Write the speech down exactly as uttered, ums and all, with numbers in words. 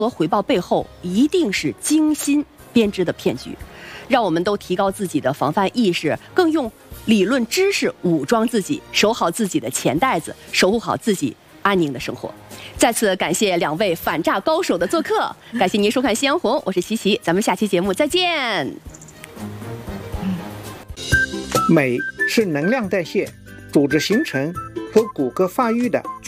额回报背后一定是精心编织的骗局。让我们都提高自己的防范意识，更用理论知识武装自己，守好自己的钱袋子，守护好自己安宁的生活。再次感谢两位反诈高手的做客，感谢您收看《夕阳红》，我是琪琪，咱们下期节目再见。 镁是能量代谢、组织形成和骨骼发育的